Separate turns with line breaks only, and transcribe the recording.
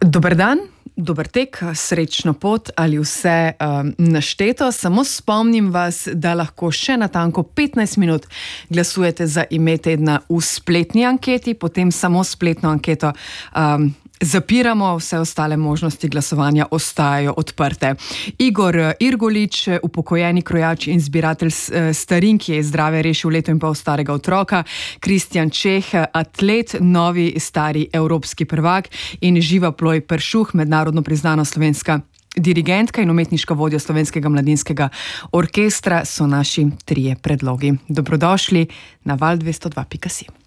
Dober dan, dober tek, srečno pot ali vse našteto. Samo spomnim vas, da lahko še natanko 15 minut glasujete za ime tedna v spletni anketi, potem samo spletno anketo zapiramo, vse ostale možnosti glasovanja ostajajo odprte. Igor Irgolič, upokojeni krojač in zbiratelj starin, ki je iz Drave rešil leto in pol starega otroka, Kristjan Čeh, atlet, novi stari evropski prvak, in Živa Ploj Peršuh, mednarodno priznana slovenska dirigentka in umetniška vodja Slovenskega mladinskega orkestra, so naši trije predlogi. Dobrodošli na val202.si.